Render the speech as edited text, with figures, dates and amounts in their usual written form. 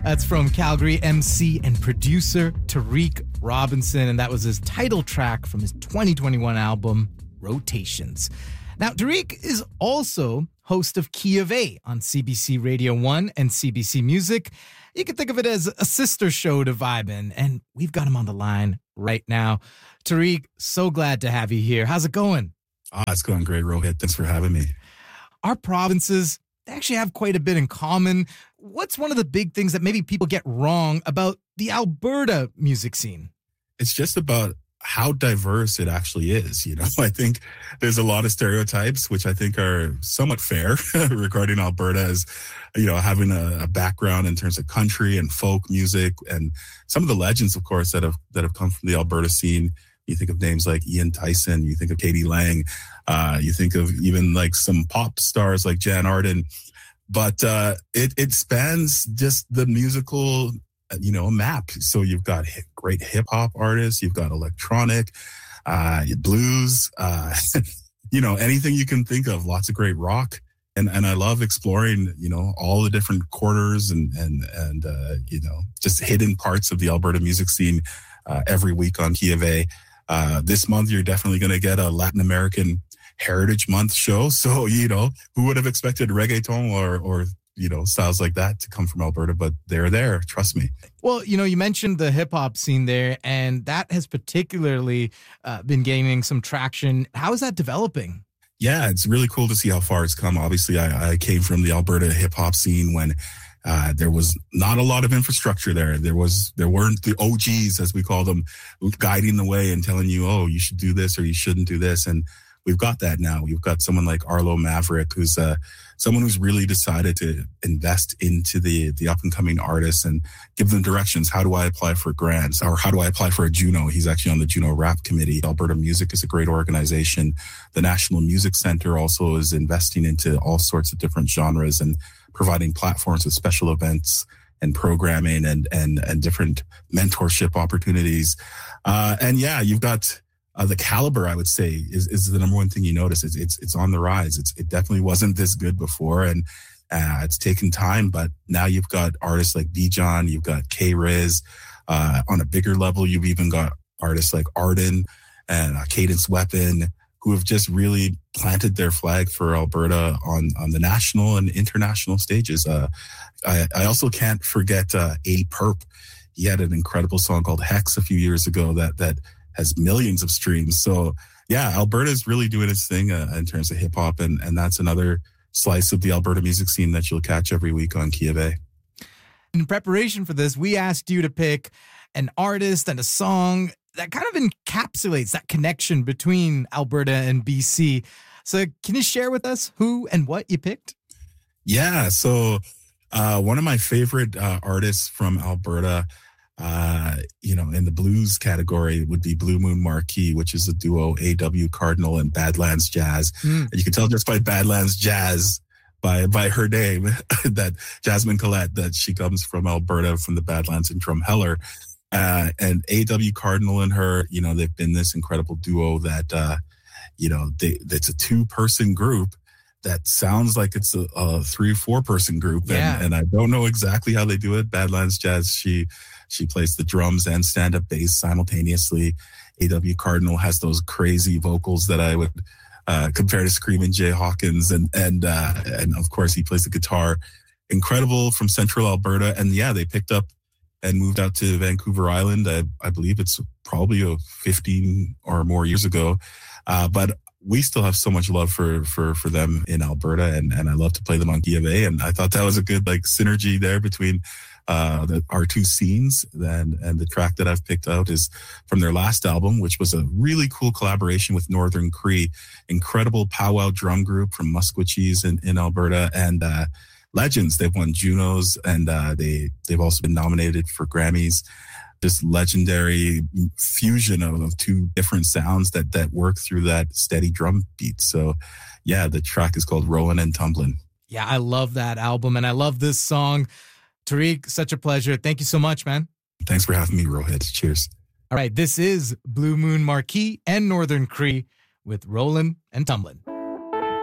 That's from Calgary MC and producer Tariq Robinson, and that was his title track from his 2021 album, Rotations. Now, Tariq is also host of Key of A on CBC Radio 1 and CBC Music. You can think of it as a sister show to Vibe In, and we've got him on the line right now. Tariq, so glad to have you here. How's it going? It's going great, Rohit. Thanks for having me. Our provinces, they actually have quite a bit in common. What's one of the big things that maybe people get wrong about the Alberta music scene? It's just about how diverse it actually is. I think there's a lot of stereotypes, which I think are somewhat fair regarding Alberta as, having a background in terms of country and folk music, and some of the legends, of course, that have come from the Alberta scene. You think of names like Ian Tyson, you think of Katie Lang, you think of even like some pop stars like Jan Arden. But it spans just the musical, map. So you've got great hip hop artists, you've got electronic, blues, anything you can think of. Lots of great rock, and I love exploring, all the different quarters and just hidden parts of the Alberta music scene every week on Key of A. This month, you're definitely going to get a Latin American Heritage Month show. So, who would have expected reggaeton or styles like that to come from Alberta? But they're there. Trust me. Well, you mentioned the hip hop scene there, and that has particularly been gaining some traction. How is that developing? Yeah, it's really cool to see how far it's come. Obviously, I came from the Alberta hip hop scene when there was not a lot of infrastructure there. There weren't the OGs, as we call them, guiding the way and telling you, oh, you should do this or you shouldn't do this. And we've got that now. We've got someone like Arlo Maverick, who's someone who's really decided to invest into the up and coming artists and give them directions. How do I apply for grants, or how do I apply for a Juno? He's actually on the Juno Rap Committee. Alberta Music is a great organization. The National Music Centre also is investing into all sorts of different genres and providing platforms with special events and programming and different mentorship opportunities. You've got the caliber, I would say, is the number one thing you notice. It's on the rise. It definitely wasn't this good before, and it's taken time. But now you've got artists like Dijon, you've got K-Riz. On a bigger level, you've even got artists like Arden and Cadence Weapon, who have just really planted their flag for Alberta on the national and international stages. I also can't forget A Perp. He had an incredible song called Hex a few years ago that has millions of streams. So yeah, Alberta is really doing its thing in terms of hip hop, and that's another slice of the Alberta music scene that you'll catch every week on Key of A. In preparation for this, we asked you to pick an artist and a song that kind of encapsulates that connection between Alberta and BC. So can you share with us who and what you picked? Yeah, so one of my favorite artists from Alberta, in the blues category would be Blue Moon Marquee, which is a duo, A.W. Cardinal and Badlands Jazz. And you can tell just by Badlands Jazz, by her name, that Jasmine Collette, that she comes from Alberta, from the Badlands and Drumheller. And A.W. Cardinal and her, they've been this incredible duo that, it's a 2-person group that sounds like it's a 3-4 person group. Yeah. And I don't know exactly how they do it. Badlands Jazz, she plays the drums and stand-up bass simultaneously. A.W. Cardinal has those crazy vocals that I would compare to Screaming Jay Hawkins. And of course, he plays the guitar. Incredible, from Central Alberta. And yeah, they picked up and moved out to Vancouver Island. I believe it's probably 15 or more years ago. But we still have so much love for them in Alberta, and I love to play them on Key of A. And I thought that was a good synergy there between our two scenes. And the track that I've picked out is from their last album, which was a really cool collaboration with Northern Cree, incredible powwow drum group from Musquechies in Alberta, and legends. They've won Junos, and they've also been nominated for Grammys. This legendary fusion of two different sounds that work through that steady drum beat. So yeah, the track is called Rollin' and Tumblin'. Yeah, I love that album, and I love this song. Tariq, such a pleasure. Thank you so much, man. Thanks for having me, Rohit. Cheers. All right, this is Blue Moon Marquee and Northern Cree with Rollin' and Tumblin'.